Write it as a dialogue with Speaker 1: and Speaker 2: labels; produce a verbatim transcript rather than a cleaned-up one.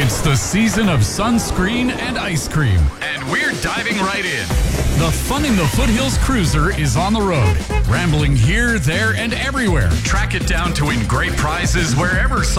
Speaker 1: It's the season of sunscreen and ice cream, and we're diving right in. The Fun in the Foothills Cruiser is on the road, rambling here, there, and everywhere. Track it down to win great prizes wherever